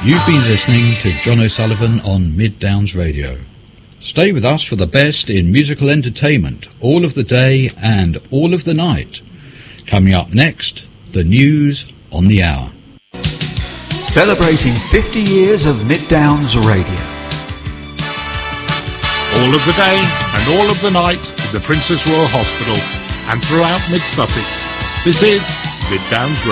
You've been listening to John O'Sullivan on Mid Downs Radio. Stay with us for the best in musical entertainment, all of the day and all of the night. Coming up next, the news on the hour. Celebrating 50 years of Mid Downs Radio. All of the day and all of the night at the Princess Royal Hospital and throughout Mid Sussex. This is Mid Downs Radio.